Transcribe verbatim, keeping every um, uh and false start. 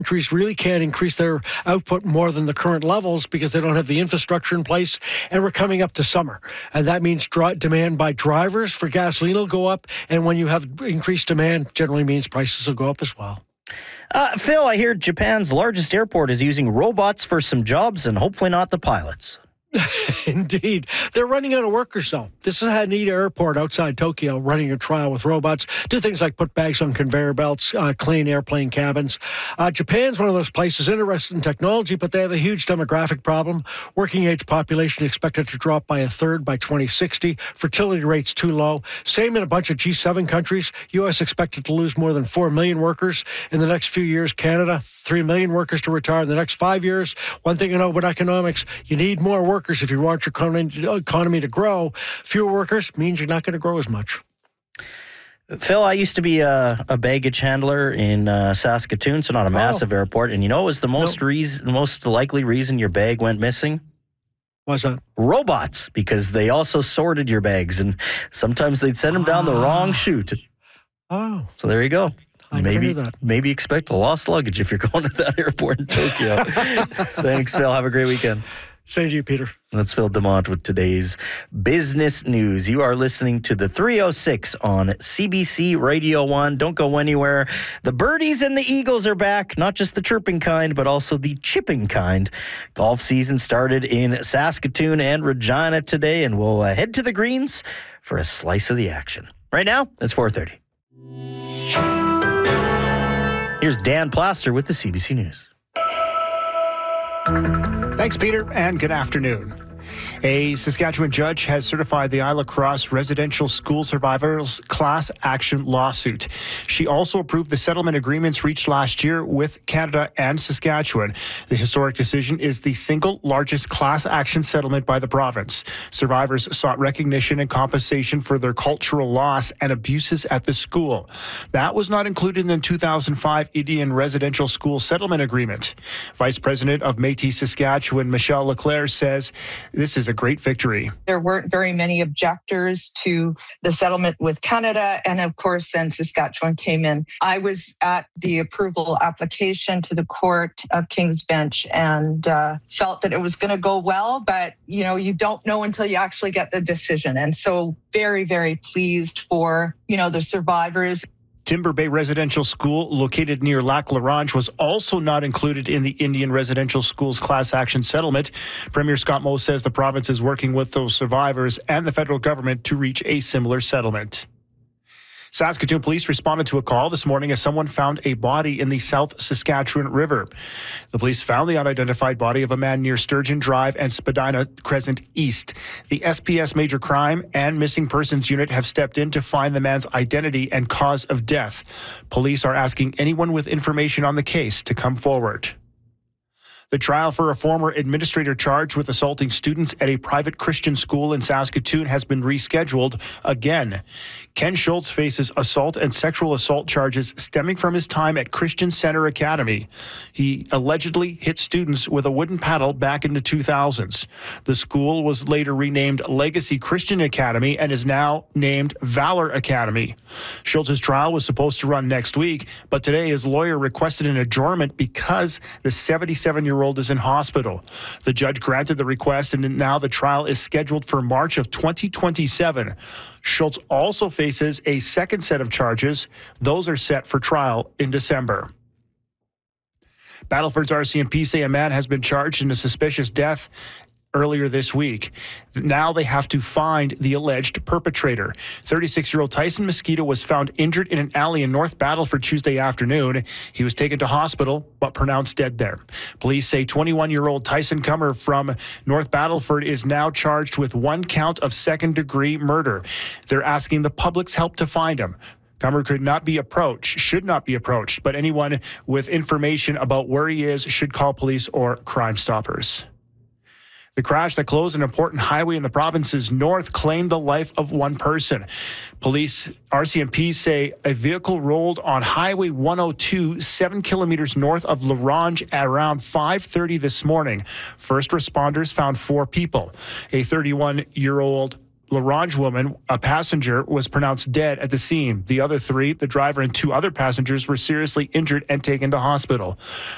countries really can't increase their output more than the current levels because they don't have the infrastructure in place, and we're coming up to summer. And that means dry, demand by drivers for gasoline will go up, and when you have increased demand, generally means prices will go up as well. Uh, Phil, I hear Japan's largest airport is using robots for some jobs and hopefully not the pilots. Indeed. They're running out of workers, though. This is Haneda Airport outside Tokyo, running a trial with robots. Do things like put bags on conveyor belts, uh, clean airplane cabins. Uh, Japan's one of those places interested in technology, but they have a huge demographic problem. Working age population expected to drop by a third by twenty sixty. Fertility rates too low. Same in a bunch of G seven countries. U S expected to lose more than four million workers in the next few years. Canada, three million workers to retire in the next five years. One thing you know about economics, you need more workers if you want your economy to grow. Fewer workers means you're not going to grow as much. Phil, I used to be a, a baggage handler in uh, Saskatoon, so not a massive oh. airport. And you know what was the most, nope. reason, most likely reason your bag went missing? What's that? Robots, because they also sorted your bags, and sometimes they'd send them down oh. the wrong chute. Oh. So there you go. I maybe that. maybe expect a lost luggage if you're going to that airport in Tokyo. Thanks, Phil. Have a great weekend. Same to you, Peter. That's Phil DeMont with today's business news. You are listening to the three oh six on C B C Radio one. Don't go anywhere. The birdies and the eagles are back. Not just the chirping kind, but also the chipping kind. Golf season started in Saskatoon and Regina today, and we'll uh, head to the greens for a slice of the action. Right now, it's four thirty. Here's Dan Plaster with the C B C News. Thanks, Peter, and good afternoon. A Saskatchewan judge has certified the Isla Crosse residential school survivors class action lawsuit. She also approved the settlement agreements reached last year with Canada and Saskatchewan. The historic decision is the single largest class action settlement by the province. Survivors sought recognition and compensation for their cultural loss and abuses at the school. That was not included in the two thousand five Indian Residential School Settlement Agreement. Vice President of Métis Saskatchewan, Michelle Leclerc, says this is a great victory. There weren't very many objectors to the settlement with Canada, and of course then Saskatchewan came in. I was at the approval application to the Court of King's Bench and uh, felt that it was going to go well, but you know, you don't know until you actually get the decision. And so very, very pleased for, you know, the survivors. Timber Bay Residential School, located near Lac La Ronge, was also not included in the Indian Residential Schools class action settlement. Premier Scott Moe says the province is working with those survivors and the federal government to reach a similar settlement. Saskatoon police responded to a call this morning as someone found a body in the South Saskatchewan River. The police found the unidentified body of a man near Sturgeon Drive and Spadina Crescent East. The S P S Major Crime and Missing Persons Unit have stepped in to find the man's identity and cause of death. Police are asking anyone with information on the case to come forward. The trial for a former administrator charged with assaulting students at a private Christian school in Saskatoon has been rescheduled again. Ken Schultz faces assault and sexual assault charges stemming from his time at Christian Center Academy. He allegedly hit students with a wooden paddle back in the two thousands. The school was later renamed Legacy Christian Academy and is now named Valor Academy. Schultz's trial was supposed to run next week, but today his lawyer requested an adjournment because the seventy-seven-year-old is in hospital. The judge granted the request, and now the trial is scheduled for March of twenty twenty-seven. Schultz also faces a second set of charges. Those are set for trial in December. Battleford's R C M P say a man has been charged in a suspicious death earlier this week. Now they have to find the alleged perpetrator. thirty-six-year-old Tyson Mosquito was found injured in an alley in North Battleford Tuesday afternoon. He was taken to hospital, but pronounced dead there. Police say twenty-one-year-old Tyson Comer from North Battleford is now charged with one count of second-degree murder. They're asking the public's help to find him. Comer could not be approached, should not be approached, but anyone with information about where he is should call police or Crime Stoppers. The crash that closed an important highway in the province's north claimed the life of one person. Police, R C M P say a vehicle rolled on Highway one oh two, seven kilometers north of La Ronge at around five thirty this morning. First responders found four people. A thirty-one-year-old La Ronge woman, a passenger, was pronounced dead at the scene. The other three, the driver and two other passengers, were seriously injured and taken to hospital.